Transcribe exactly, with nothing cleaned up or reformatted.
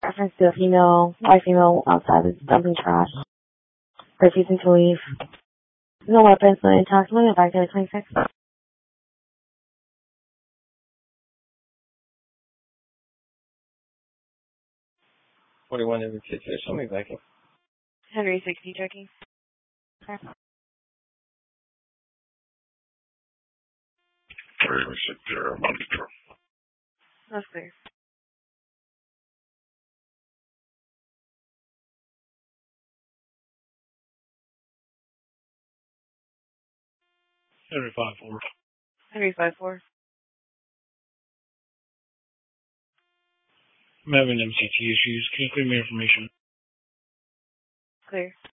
Reference to a female, white female outside is dumping trash. Refusing to leave. No weapons, no intact. Limit back there, twenty-six. forty-one in the six. Show me back. Henry sixty checking. Okay. Henry sixty, I'm on control. That's clear. Henry five four. Henry five four. I'm having M C T issues. Can you give me information? Clear.